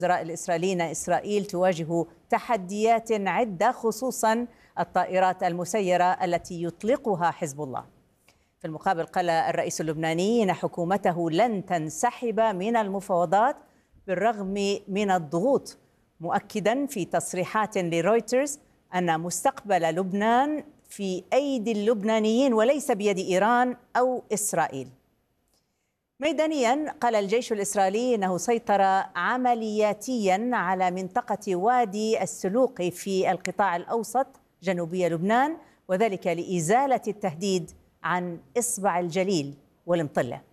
الوزراء الإسرائيليين إسرائيل تواجه تحديات عدة، خصوصا الطائرات المسيرة التي يطلقها حزب الله. في المقابل قال الرئيس اللبناني إن حكومته لن تنسحب من المفاوضات بالرغم من الضغوط، مؤكدا في تصريحات لرويترز أن مستقبل لبنان في أيدي اللبنانيين وليس بيد إيران أو إسرائيل. ميدانيا قال الجيش الإسرائيلي أنه سيطر عملياتيا على منطقة وادي السلوق في القطاع الأوسط جنوبي لبنان، وذلك لإزالة التهديد عن إصبع الجليل والمطلة.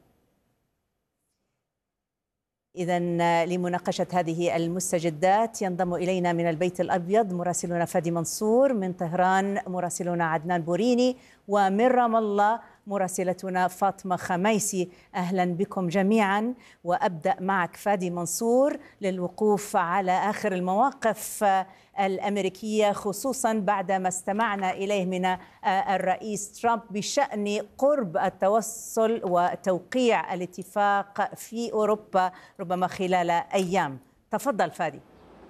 إذن لمناقشة هذه المستجدات ينضم إلينا من البيت الأبيض مراسلنا فادي منصور، من طهران مراسلنا عدنان بوريني، ومن رام الله مراسلتنا فاطمة خميسي. أهلا بكم جميعا، وأبدأ معك فادي منصور للوقوف على آخر المواقف الأمريكية، خصوصا بعدما استمعنا إليه من الرئيس ترامب بشأن قرب التوصل وتوقيع الاتفاق في أوروبا ربما خلال أيام. تفضل فادي.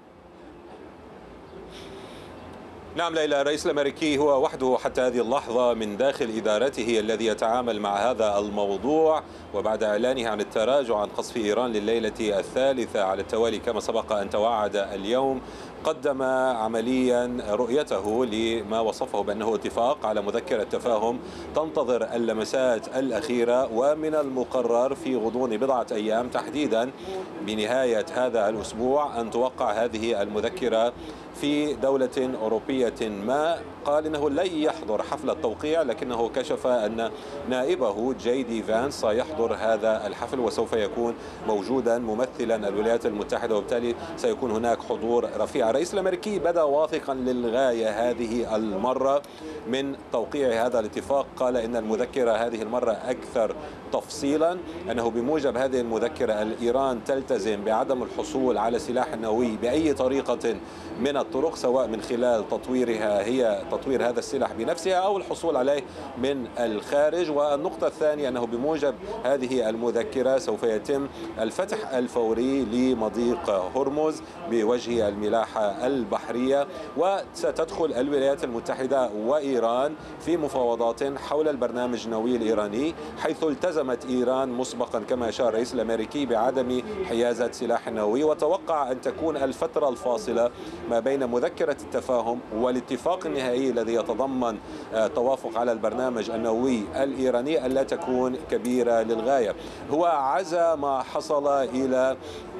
نعم ليلى، الرئيس الأمريكي هو وحده حتى هذه اللحظة من داخل إدارته الذي يتعامل مع هذا الموضوع، وبعد إعلانه عن التراجع عن قصف إيران لليلة الثالثة على التوالي كما سبق أن توعد اليوم، قدم عمليا رؤيته لما وصفه بأنه اتفاق على مذكرة تفاهم تنتظر اللمسات الأخيرة، ومن المقرر في غضون بضعة أيام تحديدا بنهاية هذا الأسبوع أن توقع هذه المذكرة في دولة أوروبية ما. قال إنه لن يحضر حفل التوقيع، لكنه كشف أن نائبه جي دي فانس سيحضر هذا الحفل وسوف يكون موجودا ممثلا الولايات المتحدة، وبالتالي سيكون هناك حضور رفيع. الرئيس الأمريكي بدأ واثقا للغاية هذه المرة من توقيع هذا الاتفاق. قال إن المذكرة هذه المرة أكثر تفصيلا، أنه بموجب هذه المذكرة إيران تلتزم بعدم الحصول على سلاح نووي بأي طريقة من الطرق، سواء من خلال تطويرها هي تطوير هذا السلاح بنفسها أو الحصول عليه من الخارج. والنقطة الثانية أنه بموجب هذه المذكرة سوف يتم الفتح الفوري لمضيق هرمز بوجه الملاحة البحرية، وستدخل الولايات المتحدة وإيران في مفاوضات حول البرنامج النووي الإيراني، حيث التزمت إيران مسبقا كما أشار الرئيس الأمريكي بعدم حيازة سلاح نووي. وتوقع أن تكون الفترة الفاصلة ما بين مذكرة التفاهم والاتفاق النهائي الذي يتضمن توافق على البرنامج النووي الإيراني ألا تكون كبيرة للغاية. هو عزا ما حصل إلى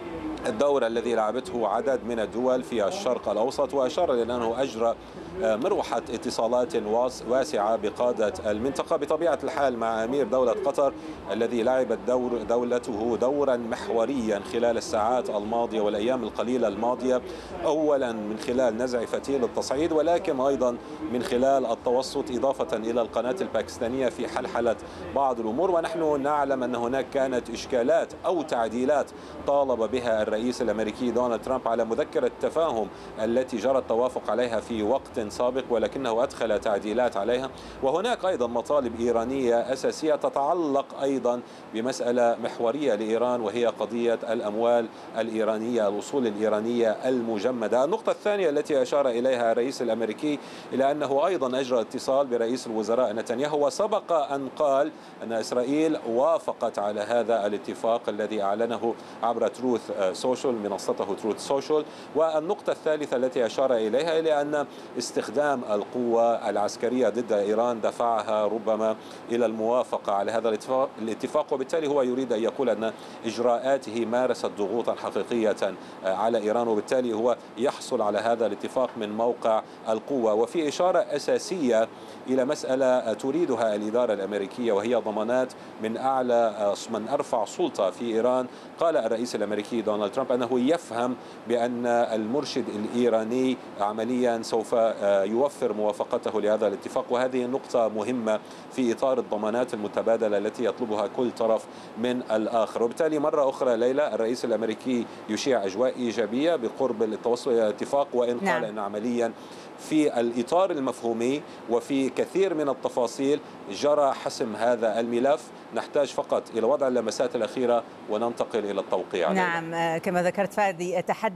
الدور الذي لعبته عدد من الدول في الشرق الأوسط، وأشار إلى أنه أجرى مروحة اتصالات واسعة بقادة المنطقة بطبيعة الحال مع أمير دولة قطر الذي لعبت دولته دورا محوريا خلال الساعات الماضية والأيام القليلة الماضية، أولا من خلال نزع فتيل التصعيد، ولكن أيضا من خلال التوسط إضافة إلى القناة الباكستانية في حلحلة بعض الأمور. ونحن نعلم أن هناك كانت إشكالات أو تعديلات طالب بها الرئيس الأمريكي دونالد ترامب على مذكرة التفاهم التي جرى التوافق عليها في وقت سابق، ولكنه أدخل تعديلات عليها. وهناك أيضا مطالب إيرانية أساسية تتعلق أيضا بمسألة محورية لإيران، وهي قضية الأموال الإيرانية، الأصول الإيرانية المجمدة. النقطة الثانية التي أشار إليها الرئيس الأمريكي إلى أنه أيضا أجرى اتصال برئيس الوزراء نتنياهو، وسبق أن قال أن إسرائيل وافقت على هذا الاتفاق الذي أعلنه عبر تروث سوشيال، منصته تروث سوشيال. والنقطة الثالثة التي أشار إليها إلى أن استخدام القوة العسكرية ضد إيران دفعها ربما إلى الموافقة على هذا الاتفاق، وبالتالي هو يريد أن يقول أن إجراءاته مارست ضغوطا حقيقية على إيران، وبالتالي هو يحصل على هذا الاتفاق من موقع القوة. وفي إشارة أساسية إلى مسألة تريدها الإدارة الأمريكية، وهي ضمانات من أرفع سلطة في إيران. قال الرئيس الأمريكي دونالد ترامب أنه يفهم بأن المرشد الإيراني عمليا سوف يوفر موافقته لهذا الاتفاق، وهذه نقطة مهمة في إطار الضمانات المتبادلة التي يطلبها كل طرف من الآخر. وبالتالي مرة أخرى ليلى، الرئيس الأمريكي يشيع أجواء إيجابية بقرب التوصل إلى الاتفاق، وإن قال أن عمليا في الإطار المفهومي وفي كثير من التفاصيل جرى حسم هذا الملف. نحتاج فقط إلى وضع اللمسات الأخيرة وننتقل إلى التوقيع. نعم كما ذكرت فادي،